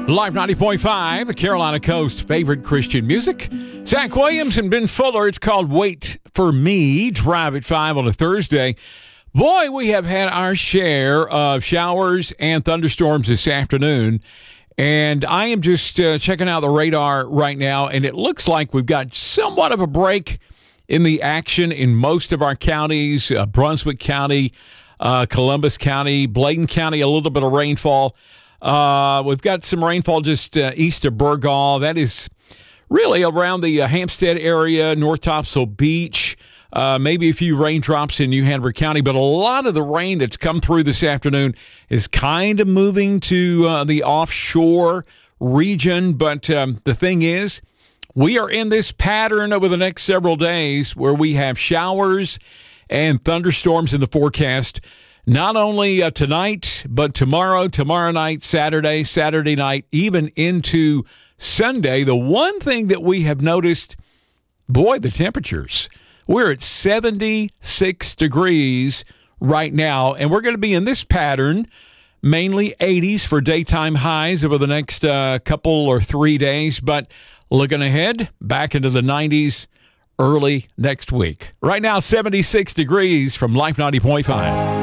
Live 90.5, the Carolina Coast favorite Christian music. Zach Williams and Ben Fuller. It's called Wait for Me. Drive at 5 on a Thursday. Boy, we have had our share of showers and thunderstorms this afternoon. And I am just checking out the radar right now, and it looks like we've got somewhat of a break in the action in most of our counties. Brunswick County, Columbus County, Bladen County, a little bit of rainfall. We've got some rainfall just east of Burgaw. That is really around the Hampstead area, North Topsail Beach, maybe a few raindrops in New Hanover County. But a lot of the rain that's come through this afternoon is kind of moving to the offshore region. But the thing is, we are in this pattern over the next several days where we have showers and thunderstorms in the forecast. Not only tonight, but tomorrow night, Saturday night, even into Sunday. The one thing that we have noticed, boy, the temperatures. We're at 76 degrees right now, and we're going to be in this pattern, mainly 80s for daytime highs over the next couple or 3 days. But looking ahead, back into the 90s early next week. Right now, 76 degrees from Life 90.5.